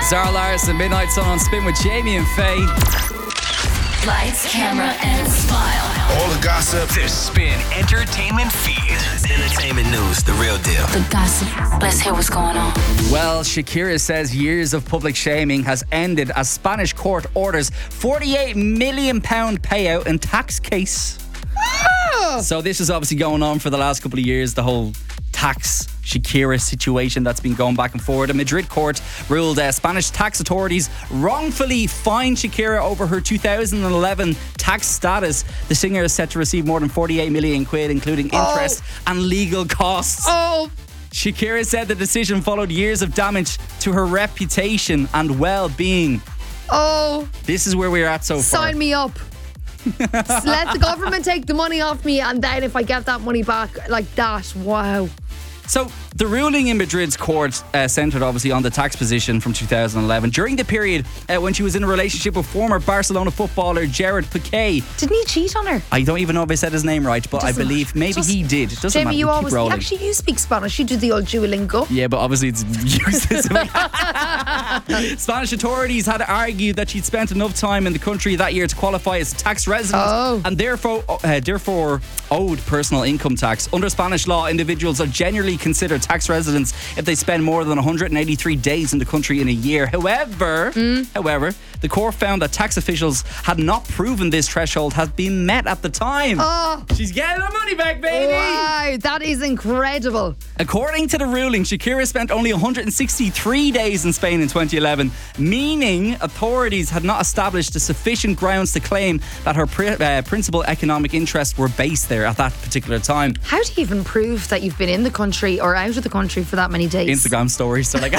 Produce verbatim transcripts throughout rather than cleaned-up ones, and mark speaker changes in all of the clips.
Speaker 1: Zara Larson, Midnight Sun on Spin with Jamie and Faye.
Speaker 2: Lights, camera, and smile.
Speaker 3: All the gossip.
Speaker 4: The Spin Entertainment Feed. Entertainment news, the real deal.
Speaker 2: The gossip. Let's hear what's going on.
Speaker 1: Well, Shakira says years of public shaming has ended as Spanish court orders forty-eight million pounds payout in tax case. So this is obviously going on for the last couple of years, the whole tax Shakira situation that's been going back and forward. A Madrid court ruled uh, Spanish tax authorities wrongfully fined Shakira over her two thousand eleven tax status. The singer is set to receive more than forty-eight million quid, including interest oh. and legal costs.
Speaker 5: Oh.
Speaker 1: Let said the decision followed years of damage to her reputation and well-being.
Speaker 5: Oh.
Speaker 1: This is where we're at so far.
Speaker 5: Sign me up. Let the government take the money off me, and then if I get that money back like that, wow.
Speaker 1: So the ruling in Madrid's court uh, centred obviously on the tax position from two thousand eleven during the period uh, when she was in a relationship with former Barcelona footballer Gerard Piqué.
Speaker 5: Didn't he cheat on her?
Speaker 1: I don't even know if I said his name right, but I believe maybe
Speaker 5: Just,
Speaker 1: he did. It doesn't
Speaker 5: Jamie,
Speaker 1: matter.
Speaker 5: you
Speaker 1: We'll
Speaker 5: always
Speaker 1: keep rolling.
Speaker 5: actually you speak Spanish. You do the old Duolingo.
Speaker 1: Yeah, but obviously it's useless. Spanish authorities had argued that she'd spent enough time in the country that year to qualify as tax resident
Speaker 5: oh.
Speaker 1: and therefore uh, therefore owed personal income tax. Under Spanish law, individuals are generally considered tax residents if they spend more than one hundred eighty-three days in the country in a year. However, mm. however, the court found that tax officials had not proven this threshold has been met at the time.
Speaker 5: Oh.
Speaker 1: She's getting her money back, baby!
Speaker 5: Wow, that is incredible.
Speaker 1: According to the ruling, Shakira spent only one hundred sixty-three days in Spain in twenty eleven, meaning authorities had not established the sufficient grounds to claim that her pri- uh, principal economic interests were based there at that particular time.
Speaker 5: How do you even prove that you've been in the country or out of the country for that many days?
Speaker 1: Instagram stories. So like,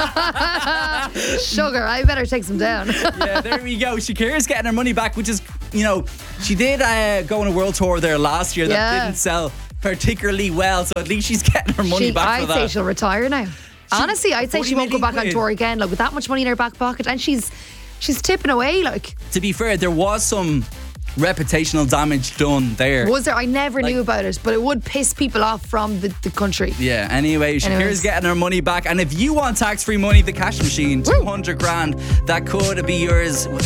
Speaker 5: sugar, I better take some down.
Speaker 1: Yeah, there we go. Shakira's getting her money back, which is, you know, she did uh, go on a world tour there last year that
Speaker 5: yeah.
Speaker 1: didn't sell particularly well, so at least she's getting her money
Speaker 5: she,
Speaker 1: back
Speaker 5: I'd
Speaker 1: for that.
Speaker 5: say she'll retire now. She, Honestly, I'd say she won't go back
Speaker 1: quid.
Speaker 5: on tour again. Like with that much money in her back pocket, and she's she's tipping away. Like,
Speaker 1: to be fair, there was some reputational damage done there.
Speaker 5: Was there? I never
Speaker 1: like,
Speaker 5: knew about it, but it would piss people off from the, the country.
Speaker 1: Yeah, anyway, Shakira's
Speaker 5: Anyways.
Speaker 1: getting her money back, and if you want tax-free money, the cash machine, two hundred grand, that could be yours